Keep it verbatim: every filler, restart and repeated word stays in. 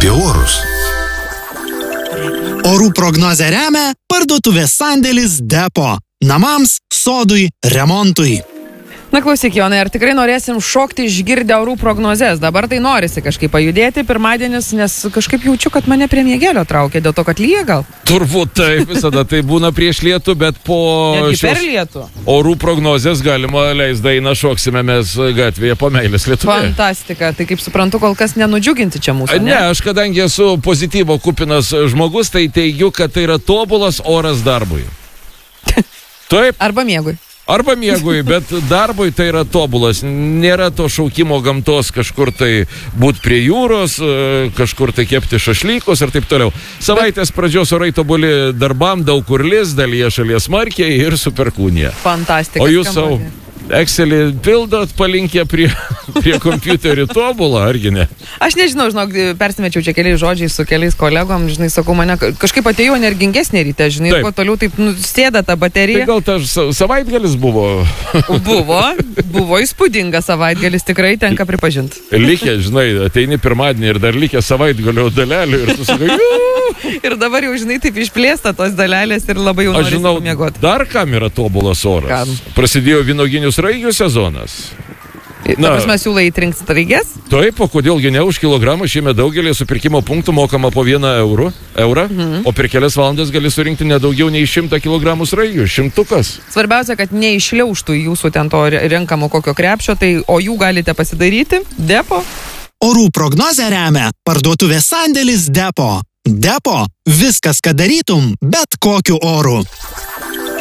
apie orus. Orų prognozę remia parduotuvės sandėlis Depo. Namams, sodui, remontui. Na klausyk, Jonai, ar tikrai norėsim šokti išgirdę orų prognozes? Dabar tai norisi kažkaip pajudėti pirmadienis, nes kažkaip jaučiu, kad mane prie miegėlio traukia, dėl to, kad lyja gal? Turbūt taip, visada tai būna prieš lietų, bet po Netgi per šios lietų. orų prognozės galima leis dainą, šoksime mes gatvėje po meilės Lietuvoje. Fantastika, tai kaip suprantu, kol kas nenudžiuginti čia mūsų, Ne, ne? aš kadangi esu pozityvo kupinas žmogus, tai teigiu, kad tai yra tobulas oras darbui. Taip. Arba miegui. Arba miegui, bet darbui tai yra tobulas. Nėra to šaukimo gamtos kažkur tai būt prie jūros, kažkur tai kepti šašlykus ir taip toliau. Savaitės pradžios orai tobuli darbam, daug kur lis, dalyje šalies smarkiai ir su perkūnija. Fantastika. O jūs savo Excelį pildot palinkę prie, prie kompiuterių tobulą, argi ne? Aš nežinau, žinok, persimečiau čia keliais žodžiais su keliais kolegom, žinai, sakau, mane kažkaip atėjau energingesnė ryte, žinai, ir kuo toliau taip nu, sėda ta baterija. Tai gal tas savaitgalis buvo? Buvo, buvo įspūdinga savaitgalis, tikrai tenka pripažinti. Likė, žinai, ateini pirmadienį ir dar likė savaitgalio dalelių ir tu sakai, ir dabar jau, žinai, taip išplėsta tos dalelės ir labai jau norisi pamiegoti. Dar kam yra tobulas oras? Kam? Prasidėjo vynuoginių sraigių sezonas. Na, mes siūlai įtrinkti sraigės? Taip, o kodėlgi ne, už kilogramą šiemet daugelį supirkimo punktų mokama po vieną eurų, eurą, mhm. o per kelias valandas gali surinkti nedaugiau nei šimtą kilogramų sraigių, šimtukas. Svarbiausia, kad neišliauštų jūsų ten to renkamo kokio krepšio, tai, o jų galite pasidaryti Depo. Orų prognozę remia parduotuvės sandėlis Depo. Depo – viskas, ką darytum, bet kokiu oru.